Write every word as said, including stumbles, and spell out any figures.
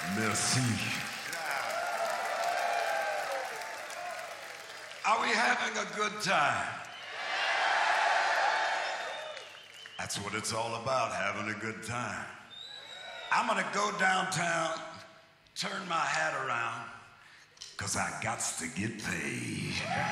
Merci. Are we having a good time? That's what it's all about, having a good time. I'm gonna go downtown, turn my hat around, 'cause I gots to get paid.